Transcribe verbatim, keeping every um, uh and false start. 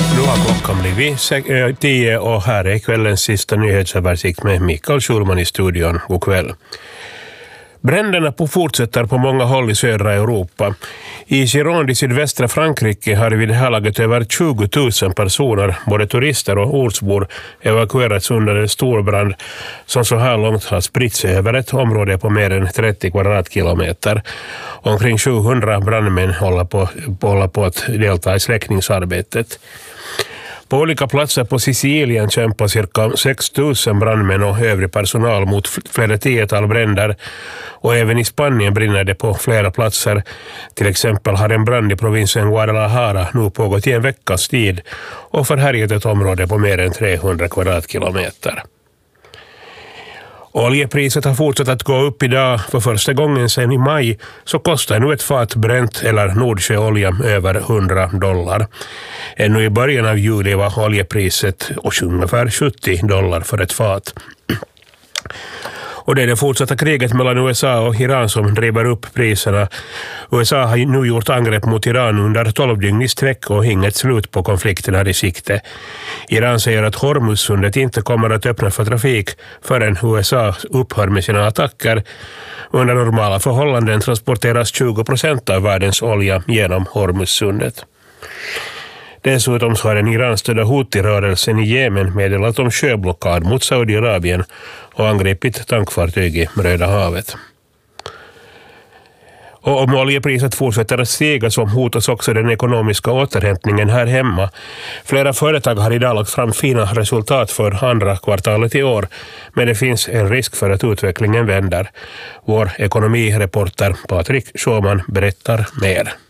Nu har klockan blivit tio och här är kvällens sista nyhetsöversikt med Mikael Schulman i studion. God kväll. Bränderna på fortsätter på många håll i södra Europa. I Gironde i sydvästra Frankrike har vid det här laget över tjugo tusen personer, både turister och ortsbor, evakuerats under en stor brand som så här långt har spritt sig över ett område på mer än trettio kvadratkilometer. Omkring sjuhundra brandmän håller på, håller på att delta i släckningsarbetet. På olika platser på Sicilien kämpar cirka sex tusen brandmän och övrig personal mot flera tiotal bränder. Och även i Spanien brinner det på flera platser. Till exempel har en brand i provinsen Guadalajara nu pågått i en veckas tid och förhärjat ett område på mer än trehundra kvadratkilometer. Oljepriset har fortsatt att gå upp idag. För första gången sedan i maj så kostar nu ett fat Brent eller Nordsjöolja över hundra dollar. Ännu i början av juli var oljepriset ungefär sjuttio dollar för ett fat. Och det är det fortsatta kriget mellan U S A och Iran som driver upp priserna. U S A har nu gjort angrepp mot Iran under tolv dygn i sträck och inget slut på konflikten här i sikte. Iran säger att Hormuzsundet inte kommer att öppna för trafik förrän U S A upphör med sina attacker. Under normala förhållanden transporteras tjugo procent av världens olja genom Hormuzsundet. Dessutom så har den Iran-stödda Houthi-rörelsen i Jemen meddelat om sjöblockad mot Saudiarabien och angripit tankfartyg i Röda havet. Och om oljepriset fortsätter att stiga så hotas också den ekonomiska återhämtningen här hemma. Flera företag har idag lagt fram fina resultat för andra kvartalet i år, men det finns en risk för att utvecklingen vänder. Vår ekonomireporter Patrik Sjöman berättar mer.